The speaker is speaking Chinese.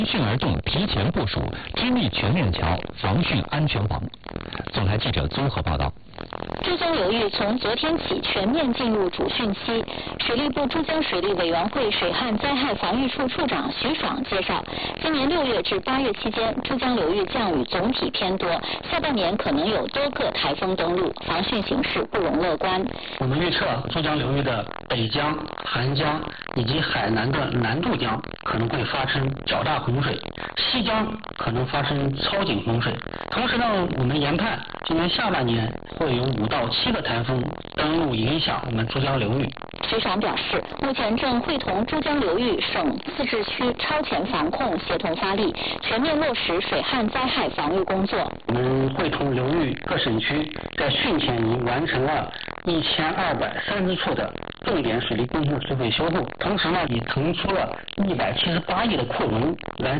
迅而动，提前部署，致力全面桥防汛安全网。总台记者综合报道。 珠江流域从昨天起全面进入主汛期。水利部珠江水利委员会水旱灾害防御处处长徐爽介绍，今年6月至8月期间，珠江流域降雨总体偏多，下半年可能有多个台风登陆，防汛形势不容乐观。 我们预测珠江流域的北江、韩江以及海南的南渡江可能会发生较大洪水，西江可能发生超警洪水。同时呢，我们研判今年下半年会有5到7个台风登陆影响我们珠江流域。 徐爽表示，目前正会同珠江流域省自治区超前防控协同发力，全面落实水旱灾害防御工作。 我们会同流域各省区在汛前已经完成了1230处的重点水利工程水位修复，同时呢，也腾出了178亿的扩容来